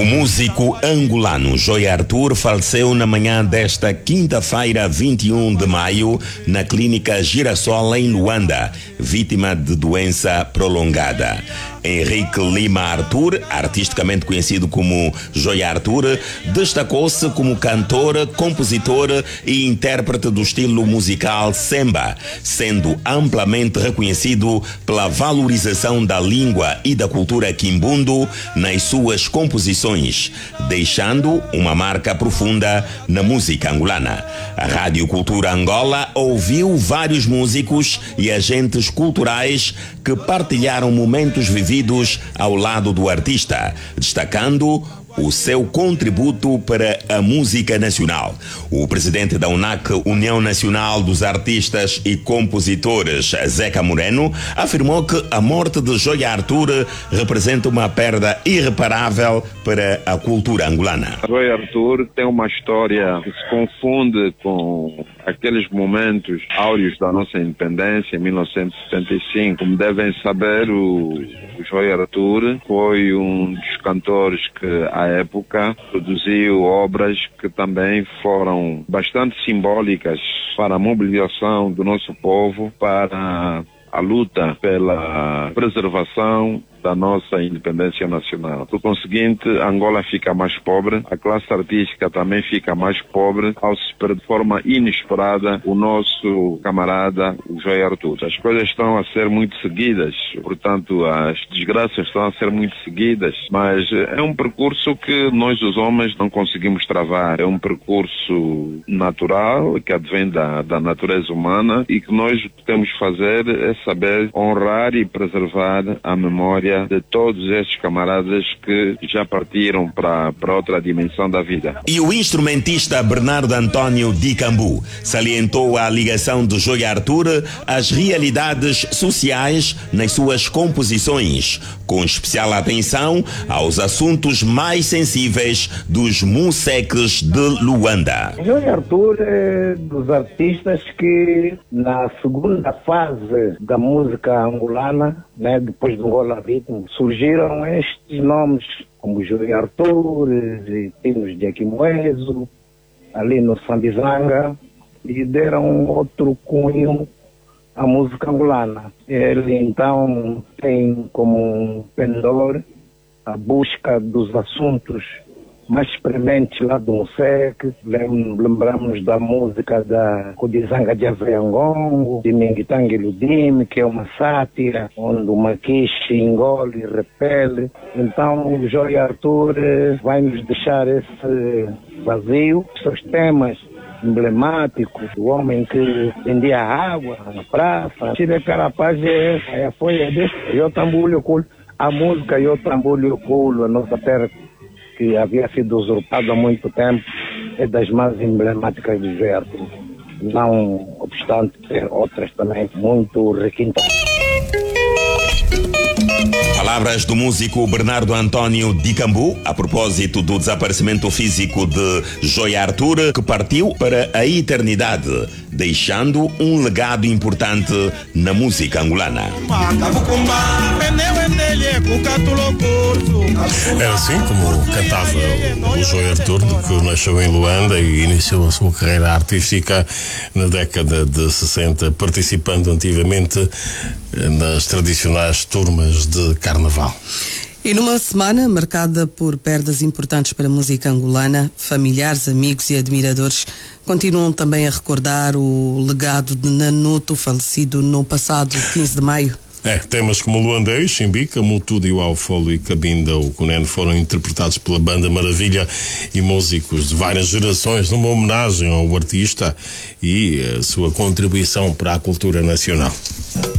O músico angolano Joy Arthur faleceu na manhã desta quinta-feira, 21 de maio, na clínica Girassol, em Luanda, vítima de doença prolongada. Henrique Lima Arthur, artisticamente conhecido como Joy Arthur, destacou-se como cantor, compositor e intérprete do estilo musical semba, sendo amplamente reconhecido pela valorização da língua e da cultura quimbundo nas suas composições, deixando uma marca profunda na música angolana. A Rádio Cultura Angola ouviu vários músicos e agentes culturais que partilharam momentos vividos ao lado do artista, destacando o seu contributo para a música nacional. O presidente da UNAC, União Nacional dos Artistas e Compositores, Zeca Moreno, afirmou que a morte de Joy Arthur representa uma perda irreparável para a cultura angolana. Joy Arthur tem uma história que se confunde com aqueles momentos áureos da nossa independência em 1975. Como devem saber, o Joy Arthur foi um dos cantores que à época produziu obras que também foram bastante simbólicas para a mobilização do nosso povo, para a luta pela preservação da nossa independência nacional. Por conseguinte, Angola fica mais pobre, a classe artística também fica mais pobre ao se perder de forma inesperada o nosso camarada, o Joy Arthur. As coisas estão a ser muito seguidas, portanto, as desgraças estão a ser muito seguidas, mas é um percurso que nós, os homens, não conseguimos travar. É um percurso natural, que advém da natureza humana, e que nós temos que fazer é saber honrar e preservar a memória de todos esses camaradas que já partiram para outra dimensão da vida. E o instrumentista Bernardo Antônio Dicambu salientou a ligação de Joy Arthur às realidades sociais nas suas composições, com especial atenção aos assuntos mais sensíveis dos museques de Luanda. Joy Arthur é dos artistas que na segunda fase da música angolana, depois do Angola Ritmo, surgiram estes nomes como Joy Arthur, Tinos de Aquimoeso, ali no Sambizanga, e deram outro cunho à música angolana. Ele então tem como pendor a busca dos assuntos mais prementes lá do Musec. Lembramos da música da Kudizanga de Aveangongo, de Mingitangue Ludime, que é uma sátira, onde o maquixe engole e repele. Então o Joy Arthur vai nos deixar esse vazio, seus temas emblemáticos, o homem que vendia água na praça, tira carapaz, a folha desse, eu tambulho culo, a música eu tambulho culo, a nossa terra que havia sido usurpada há muito tempo, é das mais emblemáticas do Joy Arthur, não obstante ter outras também muito requintadas. Palavras do músico Bernardo Antônio Dicambu a propósito do desaparecimento físico de Joy Arthur, que partiu para a eternidade, deixando um legado importante na música angolana. Era assim como cantava o Joy Arthur, que nasceu em Luanda e iniciou a sua carreira artística na década de 60, participando ativamente nas tradicionais turmas de carnaval. E numa semana marcada por perdas importantes para a música angolana, familiares, amigos e admiradores continuam também a recordar o legado de Nanuto, falecido no passado 15 de maio. Temas como Luandês, Chimbica, Mutudo e o Aufolo e Cabinda, o Cunene foram interpretados pela Banda Maravilha e músicos de várias gerações numa homenagem ao artista e a sua contribuição para a cultura nacional.